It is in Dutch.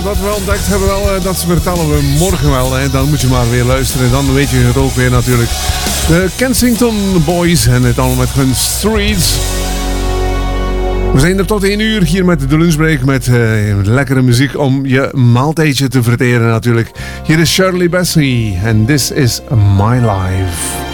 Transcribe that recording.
wat we ontdekt hebben wel, dat vertellen we morgen wel. Hè. Dan moet je maar weer luisteren. Dan weet je het ook weer natuurlijk. De Kensington Boys en het allemaal met hun Streets. We zijn er tot 1 uur hier met de lunchbreak. Met lekkere muziek om je maaltijdje te verteren natuurlijk. Hier is Shirley Bassey en This Is My Life.